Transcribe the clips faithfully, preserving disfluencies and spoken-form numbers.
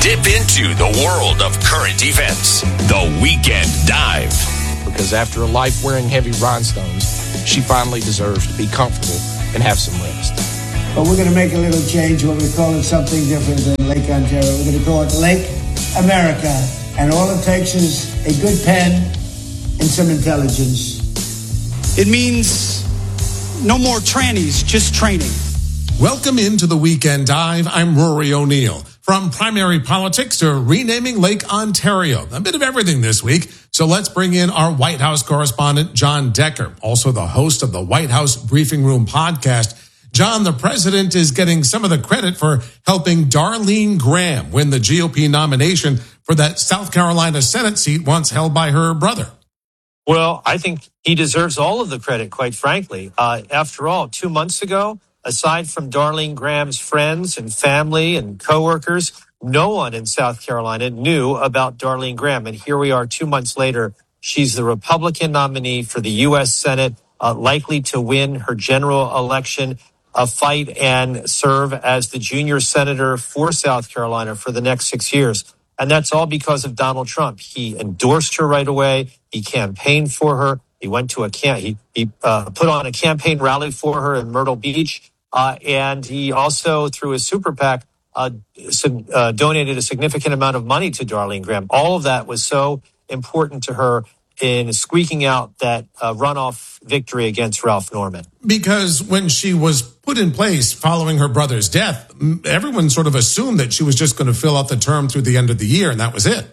Dip into the world of current events. The Weekend Dive. Because after a life wearing heavy rhinestones, she finally deserves to be comfortable and have some rest. But we're going to make a little change. We're going to call it something different than Lake Ontario. We're going to call it Lake America. And all it takes is a good pen and some intelligence. It means no more trannies, just training. Welcome into the Weekend Dive. I'm Rory O'Neill. From primary politics to renaming Lake Ontario. A bit of everything this week. So let's bring in our White House correspondent, John Decker, also the host of the White House Briefing Room podcast. John, the president is getting some of the credit for helping Darlene Graham win the G O P nomination for that South Carolina Senate seat once held by her brother. Well, I think he deserves all of the credit, quite frankly. Uh, after all, two months ago, aside from Darlene Graham's friends and family and coworkers, no one in South Carolina knew about Darlene Graham. And here we are two months later. She's the Republican nominee for the U S Senate, uh, likely to win her general election, uh, fight and serve as the junior senator for South Carolina for the next six years. And that's all because of Donald Trump. He endorsed her right away. He campaigned for her. He went to a camp. He, he uh, put on a campaign rally for her in Myrtle Beach. Uh, and he also, through his super PAC, uh, some, uh, donated a significant amount of money to Darlene Graham. All of that was so important to her in squeaking out that uh, runoff victory against Ralph Norman. Because when she was put in place following her brother's death, everyone sort of assumed that she was just going to fill out the term through the end of the year, and that was it.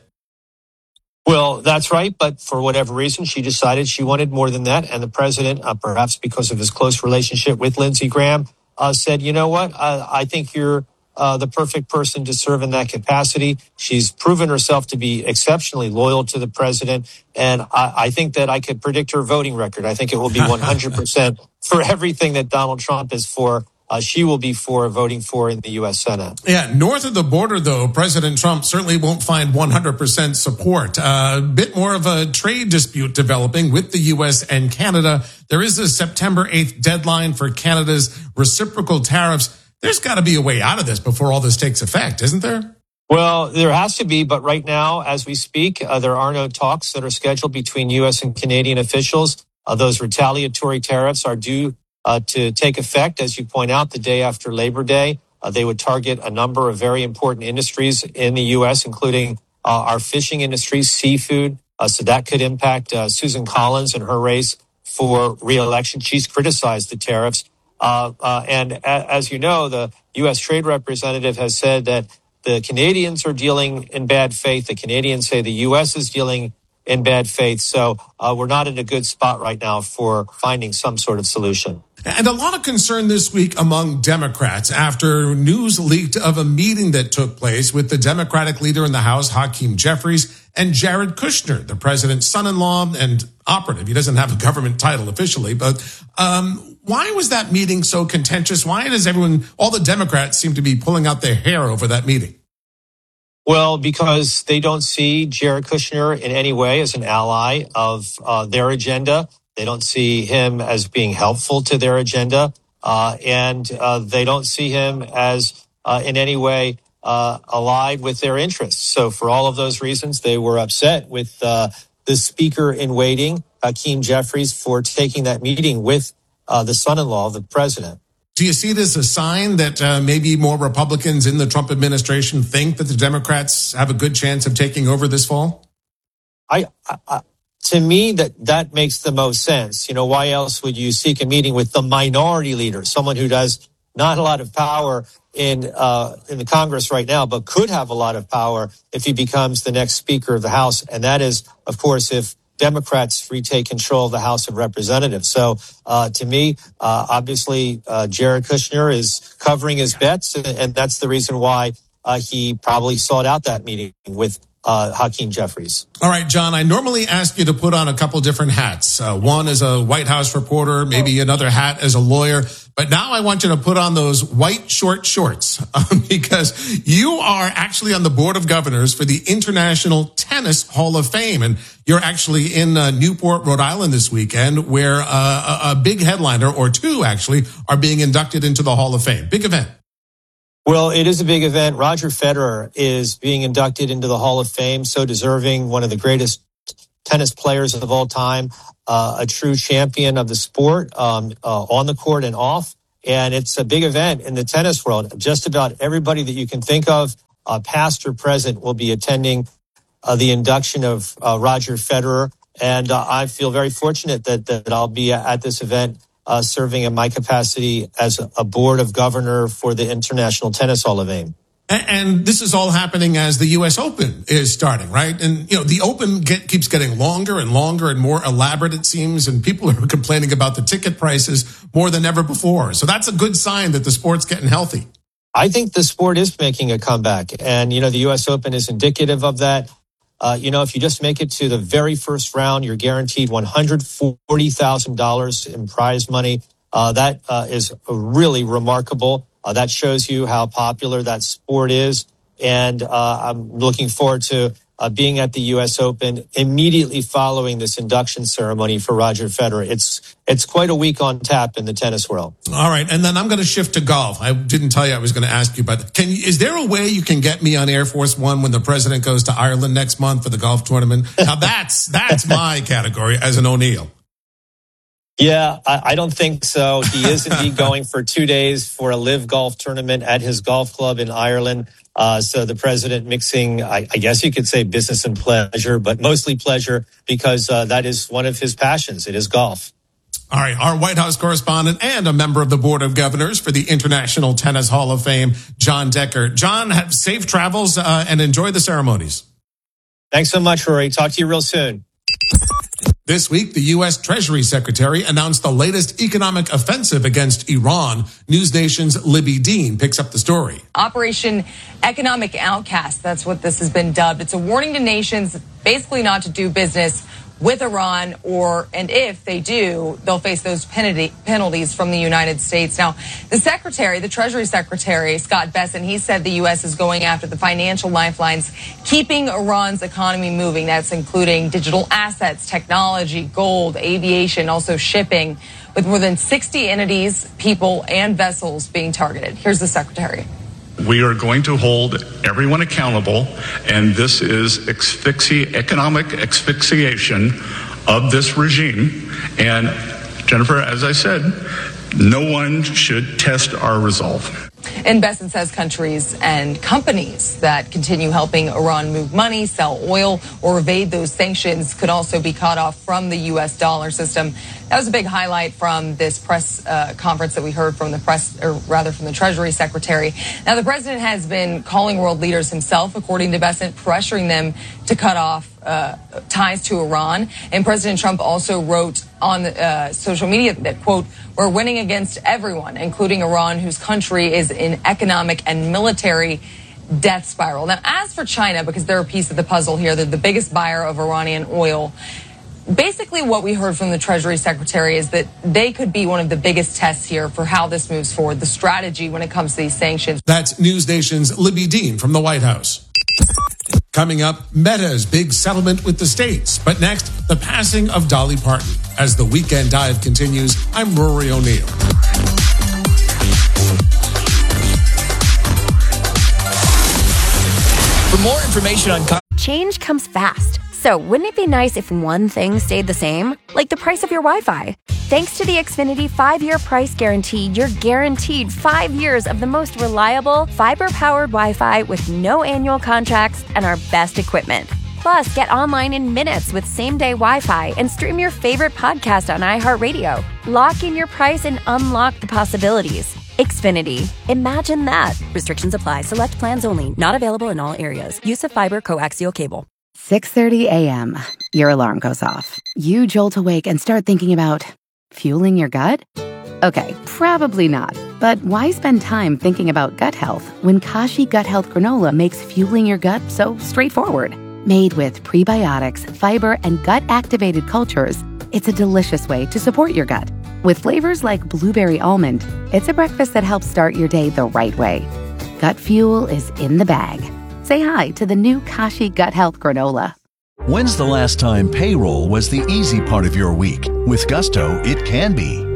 Well, that's right. But for whatever reason, she decided she wanted more than that. And the president, uh, perhaps because of his close relationship with Lindsey Graham, uh, said, you know what, uh, I think you're uh, the perfect person to serve in that capacity. She's proven herself to be exceptionally loyal to the president. And I, I think that I could predict her voting record. I think it will be one hundred percent for everything that Donald Trump is for. Uh, she will be for voting for in the U S Senate. Yeah, north of the border, though, President Trump certainly won't find one hundred percent support. A uh, bit more of a trade dispute developing with the U S and Canada. There is a September eighth deadline for Canada's reciprocal tariffs. There's got to be a way out of this before all this takes effect, isn't there? Well, there has to be, but right now, as we speak, uh, there are no talks that are scheduled between U S and Canadian officials. Uh, those retaliatory tariffs are due Uh, to take effect, as you point out, the day after Labor Day. Uh, they would target a number of very important industries in the U S, including uh, our fishing industry, seafood. Uh, so that could impact uh, Susan Collins and her race for re-election. She's criticized the tariffs. Uh, uh, and a- as you know, the U S Trade Representative has said that the Canadians are dealing in bad faith. The Canadians say the U S is dealing in bad faith. So uh, we're not in a good spot right now for finding some sort of solution. And a lot of concern this week among Democrats after news leaked of a meeting that took place with the Democratic leader in the House, Hakeem Jeffries, and Jared Kushner, the president's son-in-law and operative. He doesn't have a government title officially, but um, why was that meeting so contentious? Why does everyone, all the Democrats seem to be pulling out their hair over that meeting? Well, because they don't see Jared Kushner in any way as an ally of uh, their agenda. They don't see him as being helpful to their agenda. Uh, and uh, they don't see him as uh, in any way uh, allied with their interests. So for all of those reasons, they were upset with uh, the speaker in waiting, Hakeem Jeffries, for taking that meeting with uh, the son-in-law of the president. Do you see it as a sign that uh, maybe more Republicans in the Trump administration think that the Democrats have a good chance of taking over this fall? I, I, to me, that, that makes the most sense. You know, why else would you seek a meeting with the minority leader, someone who does not a lot of power in uh, in the Congress right now, but could have a lot of power if he becomes the next Speaker of the House? And that is, of course, if Democrats retake control of the House of Representatives. So uh, to me, uh, obviously, uh, Jared Kushner is covering his bets, and that's the reason why uh, he probably sought out that meeting with uh, Hakeem Jeffries. All right, John, I normally ask you to put on a couple different hats. Uh, one as a White House reporter, maybe another hat as a lawyer. But now I want you to put on those white short shorts um, because you are actually on the board of governors for the International Tennis Hall of Fame. And you're actually in uh, Newport, Rhode Island this weekend, where uh, a, a big headliner, or two actually, are being inducted into the Hall of Fame. Big event. Well, it is a big event. Roger Federer is being inducted into the Hall of Fame, so deserving, one of the greatest tennis players of all time, uh, a true champion of the sport, um, uh, on the court and off. And it's a big event in the tennis world. Just about everybody that you can think of, uh, past or present, will be attending uh, the induction of uh, Roger Federer. And uh, I feel very fortunate that, that I'll be at this event, uh, serving in my capacity as a, a board of governor for the International Tennis Hall of Fame. And this is all happening as the U S Open is starting, right? And, you know, the Open get, keeps getting longer and longer and more elaborate, it seems, and people are complaining about the ticket prices more than ever before. So that's a good sign that the sport's getting healthy. I think the sport is making a comeback. And, you know, the U S Open is indicative of that. Uh, you know, if you just make it to the very first round, you're guaranteed one hundred forty thousand dollars in prize money. Uh, that uh, is really remarkable. Uh, that shows you how popular that sport is. And uh, I'm looking forward to uh, being at the U S Open immediately following this induction ceremony for Roger Federer. It's it's quite a week on tap in the tennis world. All right. And then I'm going to shift to golf. I didn't tell you I was going to ask you, but can is there a way you can get me on Air Force One when the president goes to Ireland next month for the golf tournament? Now, that's that's my category as an O'Neill. Yeah, I, I don't think so. He is indeed going for two days for a live golf tournament at his golf club in Ireland. Uh, so the president mixing, I, I guess you could say business and pleasure, but mostly pleasure because uh, that is one of his passions. It is golf. All right. Our White House correspondent and a member of the Board of Governors for the International Tennis Hall of Fame, John Decker. John, have safe travels uh, and enjoy the ceremonies. Thanks so much, Rory. Talk to you real soon. This week, the U S Treasury Secretary announced the latest economic offensive against Iran. News Nation's Libby Dean picks up the story. Operation Economic Outcast, that's what this has been dubbed. It's a warning to nations basically not to do business with Iran, or, and if they do, they'll face those penalty, penalties from the United States. Now, the secretary, the Treasury Secretary, Scott Bessent, he said the U S is going after the financial lifelines, keeping Iran's economy moving. That's including digital assets, technology, gold, aviation, also shipping, with more than sixty entities, people, and vessels being targeted. Here's the secretary. We are going to hold everyone accountable, and this is asphyxi- economic asphyxiation of this regime. And Jennifer, as I said, no one should test our resolve. And Bessent says countries and companies that continue helping Iran move money, sell oil, or evade those sanctions could also be cut off from the U S dollar system. That was a big highlight from this press uh, conference that we heard from the press, or rather from the Treasury Secretary. Now, the president has been calling world leaders himself, according to Bessent, pressuring them to cut off uh, ties to Iran. And President Trump also wrote on uh, social media that, quote, "We're winning against everyone, including Iran, whose country is in economic and military death spiral." Now, as for China, because they're a piece of the puzzle here, they're the biggest buyer of Iranian oil. Basically, what we heard from the Treasury Secretary is that they could be one of the biggest tests here for how this moves forward, the strategy when it comes to these sanctions. That's News Nation's Libby Dean from the White House. Coming up, Meta's big settlement with the states. But next, the passing of Dolly Parton. As the Weekend Dive continues, I'm Rory O'Neill. For more information on... Change comes fast. So wouldn't it be nice if one thing stayed the same? Like the price of your Wi-Fi. Thanks to the Xfinity five-year price guarantee, you're guaranteed five years of the most reliable, fiber-powered Wi-Fi with no annual contracts and our best equipment. Plus, get online in minutes with same-day Wi-Fi and stream your favorite podcast on iHeartRadio. Lock in your price and unlock the possibilities. Xfinity. Imagine that. Restrictions apply. Select plans only. Not available in all areas. Use of fiber coaxial cable. six thirty a.m. Your alarm goes off. You jolt awake and start thinking about fueling your gut? Okay, probably not. But why spend time thinking about gut health when Kashi Gut Health Granola makes fueling your gut so straightforward? Made with prebiotics, fiber, and gut-activated cultures, it's a delicious way to support your gut. With flavors like blueberry almond, it's a breakfast that helps start your day the right way. Gut fuel is in the bag. Say hi to the new Kashi Gut Health Granola. When's the last time payroll was the easy part of your week? With Gusto, it can be.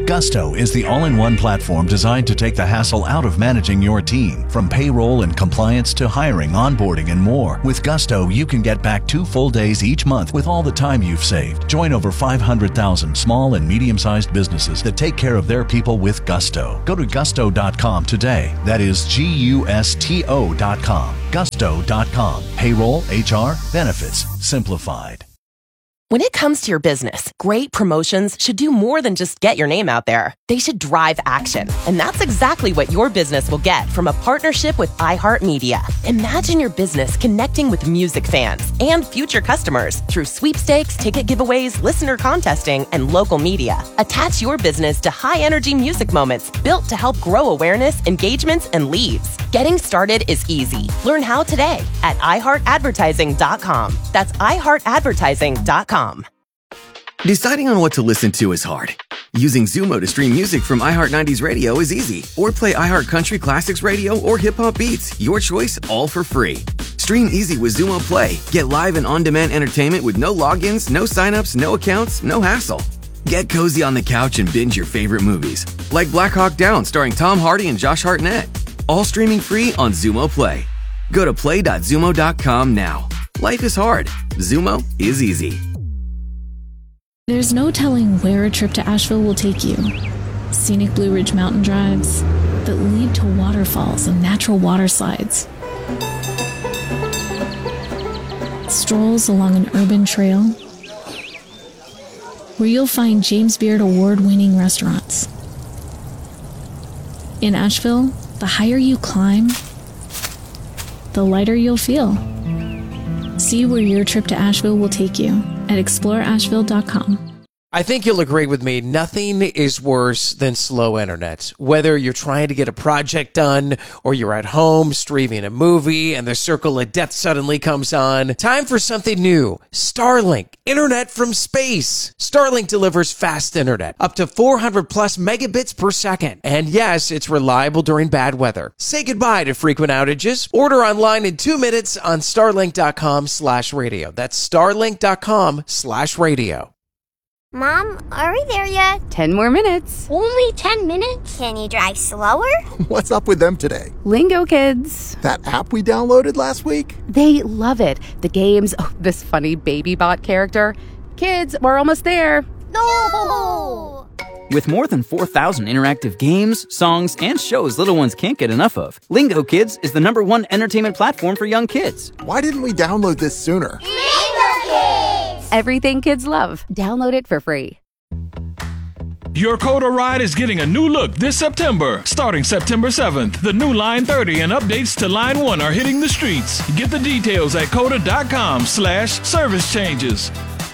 Gusto is the all-in-one platform designed to take the hassle out of managing your team, from payroll and compliance to hiring, onboarding, and more. With Gusto, you can get back two full days each month with all the time you've saved. Join over five hundred thousand small and medium-sized businesses that take care of their people with Gusto. Go to gusto dot com today. That is G U S T O dot com. gusto dot com. Payroll, H R, benefits, simplified. When it comes to your business, great promotions should do more than just get your name out there. They should drive action. And that's exactly what your business will get from a partnership with iHeartMedia. Imagine your business connecting with music fans and future customers through sweepstakes, ticket giveaways, listener contesting, and local media. Attach your business to high-energy music moments built to help grow awareness, engagements, and leads. Getting started is easy. Learn how today at i heart advertising dot com. That's i heart advertising dot com. Deciding on what to listen to is hard. Using Zumo to stream music from iHeart nineties Radio is easy. Or play iHeart Country Classics Radio or Hip Hop Beats. Your choice, all for free. Stream easy with Zumo Play. Get live and on-demand entertainment with no logins, no signups, no accounts, no hassle. Get cozy on the couch and binge your favorite movies. Like Black Hawk Down starring Tom Hardy and Josh Hartnett. All streaming free on Zumo Play. Go to play dot zumo dot com now. Life is hard. Zumo is easy. There's no telling where a trip to Asheville will take you. Scenic Blue Ridge mountain drives that lead to waterfalls and natural water slides. Strolls along an urban trail where you'll find James Beard award-winning restaurants. In Asheville, the higher you climb, the lighter you'll feel. See where your trip to Asheville will take you at explore asheville dot com. I think you'll agree with me. Nothing is worse than slow internet. Whether you're trying to get a project done or you're at home streaming a movie and the circle of death suddenly comes on. Time for something new. Starlink. Internet from space. Starlink delivers fast internet. Up to four hundred plus megabits per second. And yes, it's reliable during bad weather. Say goodbye to frequent outages. Order online in two minutes on starlink dot com slash radio. That's starlink dot com slash radio. Mom, are we there yet? Ten more minutes. Only ten minutes? Can you drive slower? What's up with them today? Lingo Kids. That app we downloaded last week? They love it. The games, oh, this funny baby bot character. Kids, we're almost there. No! With more than four thousand interactive games, songs, and shows little ones can't get enough of, Lingo Kids is the number one entertainment platform for young kids. Why didn't we download this sooner? Lingo Kids! Everything kids love. Download it for free. Your Coda ride is getting a new look this September. Starting September seventh, the new Line thirty and updates to Line one are hitting the streets. Get the details at coda dot com slash service changes.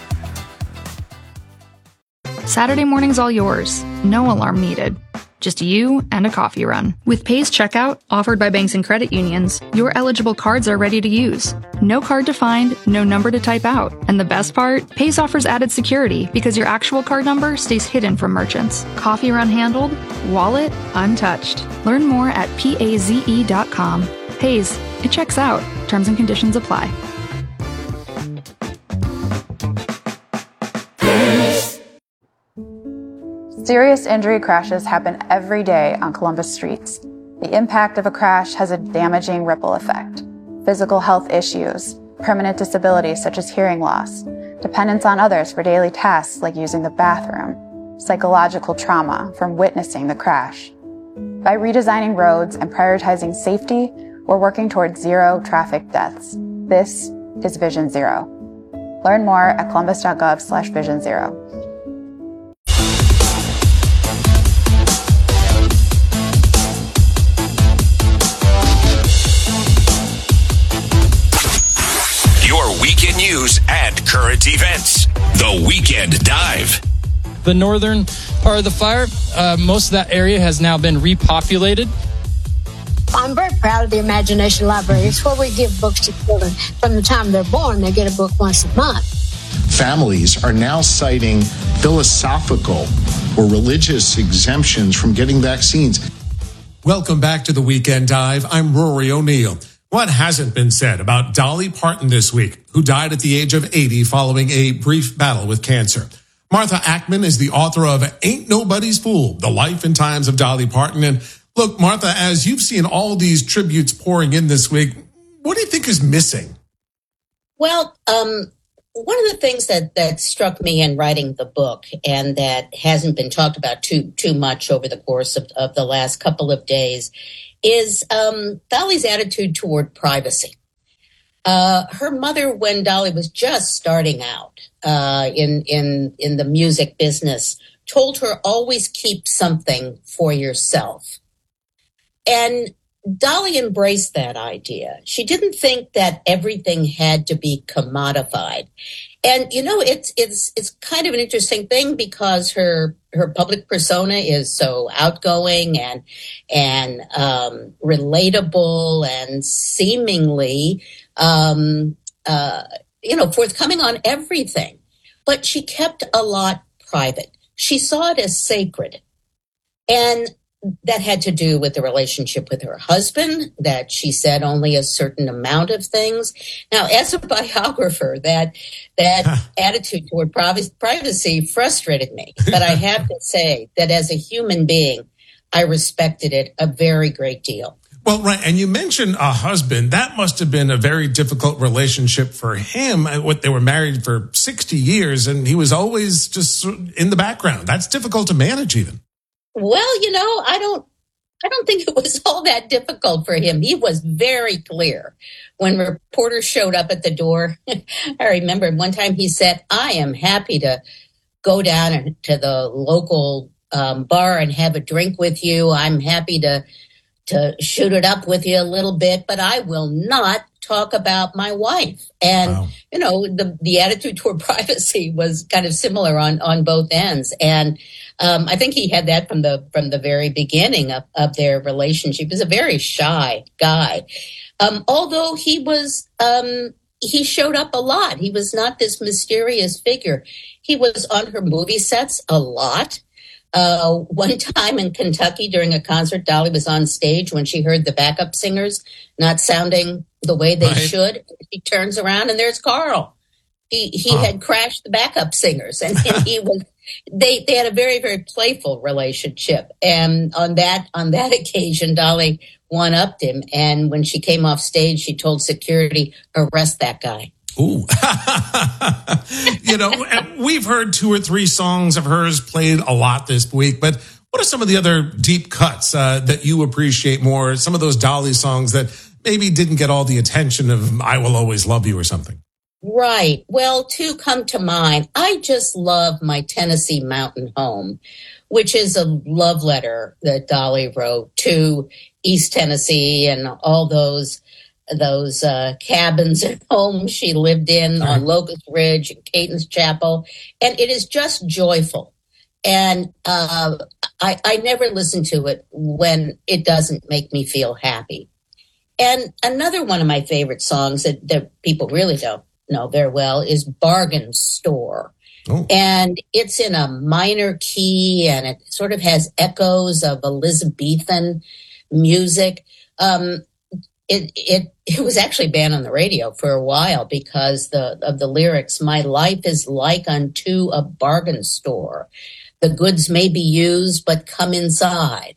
Saturday morning's all yours. No alarm needed. Just you and a coffee run. With Pace Checkout, offered by banks and credit unions, your eligible cards are ready to use. No card to find, no number to type out. And the best part? Pace offers added security because your actual card number stays hidden from merchants. Coffee run handled, wallet untouched. Learn more at paze dot com. Pace, it checks out. Terms and conditions apply. Serious injury crashes happen every day on Columbus streets. The impact of a crash has a damaging ripple effect. Physical health issues, permanent disabilities such as hearing loss, dependence on others for daily tasks like using the bathroom, psychological trauma from witnessing the crash. By redesigning roads and prioritizing safety, we're working towards zero traffic deaths. This is Vision Zero. Learn more at columbus dot gov slash vision zero. Weekend news and current events. The Weekend Dive. The northern part of the fire, uh, most of that area has now been repopulated. I'm very proud of the Imagination Library. It's where we give books to children. From the time they're born, they get a book once a month. Families are now citing philosophical or religious exemptions from getting vaccines. Welcome back to the Weekend Dive. I'm Rory O'Neill. What hasn't been said about Dolly Parton this week, who died at the age of eighty following a brief battle with cancer? Martha Ackman is the author of Ain't Nobody's Fool, The Life and Times of Dolly Parton. And look, Martha, as you've seen all these tributes pouring in this week, what do you think is missing? Well, um, one of the things that, that struck me in writing the book and that hasn't been talked about too too much over the course of, of the last couple of days is um, Dolly's attitude toward privacy. Uh, her mother, when Dolly was just starting out uh, in in in the music business, told her always keep something for yourself. And Dolly embraced that idea. She didn't think that everything had to be commodified. And, you know, it's it's it's kind of an interesting thing because her her public persona is so outgoing and and um, relatable and seemingly, um, uh, you know, forthcoming on everything. But she kept a lot private. She saw it as sacred. And that had to do with the relationship with her husband, that she said only a certain amount of things. Now, as a biographer, that that attitude toward privacy frustrated me. But I have to say that as a human being, I respected it a very great deal. Well, right. And you mentioned a husband. That must have been a very difficult relationship for him. What, they were married for sixty years, and he was always just in the background. That's difficult to manage even. Well, you know, I don't I don't think it was all that difficult for him. He was very clear. When reporters showed up at the door, I remember one time he said, I am happy to go down to the local um, bar and have a drink with you. I'm happy to to shoot it up with you a little bit, but I will not talk about my wife. And, wow. you know, the, the attitude toward privacy was kind of similar on, on both ends. And um, I think he had that from the from the very beginning of, of their relationship. He was a very shy guy. Um, although he was, um, he showed up a lot. He was not this mysterious figure. He was on her movie sets a lot. Uh, one time in Kentucky during a concert, Dolly was on stage when she heard the backup singers not sounding the way they right. should. She turns around and there's Carl. He he oh. had crashed the backup singers, and, and he was. They they had a very very playful relationship, and on that on that occasion, Dolly one-upped him. And when she came off stage, she told security, "Arrest that guy." Ooh. You know, we've heard two or three songs of hers played a lot this week, but what are some of the other deep cuts uh, that you appreciate more? Some of those Dolly songs that maybe didn't get all the attention of I Will Always Love You or something. Right. Well, two come to mind. I just love My Tennessee Mountain Home, which is a love letter that Dolly wrote to East Tennessee and all those those uh, cabins and homes she lived in on Locust Ridge and Caton's Chapel. And it is just joyful. And uh, I, I never listen to it when it doesn't make me feel happy. And another one of my favorite songs that, that people really don't know very well is Bargain Store. Oh. And it's in a minor key, and it sort of has echoes of Elizabethan music. Um, It, it it was actually banned on the radio for a while because the of the lyrics. My life is like unto a bargain store. The goods may be used, but come inside.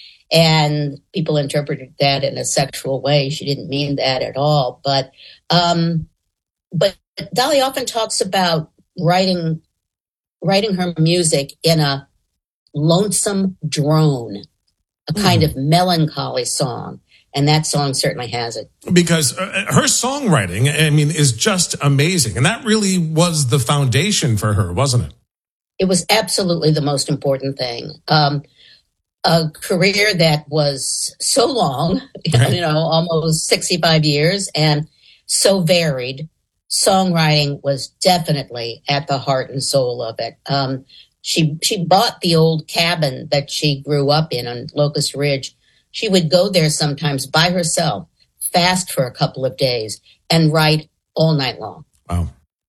And people interpreted that in a sexual way. She didn't mean that at all. But um, but Dolly often talks about writing writing her music in a lonesome drone, a kind mm. of melancholy song. And that song certainly has it. Because uh, her songwriting, I mean, is just amazing. And that really was the foundation for her, wasn't it? It was absolutely the most important thing. Um, a career that was so long, right. you know, almost sixty-five years, and so varied. Songwriting was definitely at the heart and soul of it. Um, she she bought the old cabin that she grew up in on Locust Ridge. She would go there sometimes by herself, fast for a couple of days, and write all night long. Wow.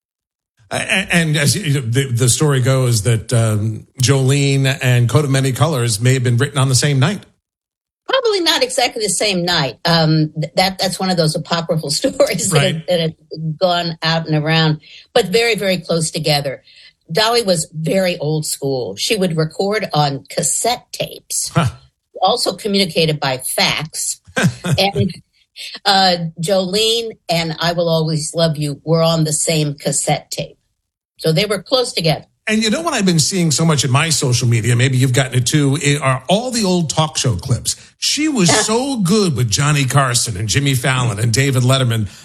And, and as you, the, the story goes that um, Jolene and Coat of Many Colors may have been written on the same night. Probably not exactly the same night. Um, that That's one of those apocryphal stories right. that, have, that have gone out and around, but very, very close together. Dolly was very old school. She would record on cassette tapes, huh. also communicated by fax. and uh, Jolene and I Will Always Love You were on the same cassette tape. So they were close together. And you know what I've been seeing so much in my social media, maybe you've gotten it too, are all the old talk show clips. She was so good with Johnny Carson and Jimmy Fallon and David Letterman.